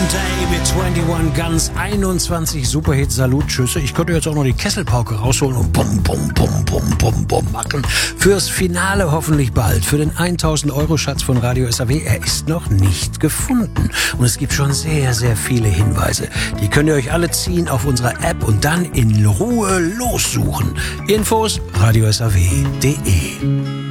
Day mit 21 Guns, 21 Superhits, Salutschüsse. Ich könnte jetzt auch noch die Kesselpauke rausholen und bum, bum, bum, bum, bum, bum machen. Fürs Finale hoffentlich bald. Für den 1000-Euro-Schatz von Radio SAW. Er ist noch nicht gefunden. Und es gibt schon sehr, sehr viele Hinweise. Die könnt ihr euch alle ziehen auf unserer App und dann in Ruhe lossuchen. Infos radiosaw.de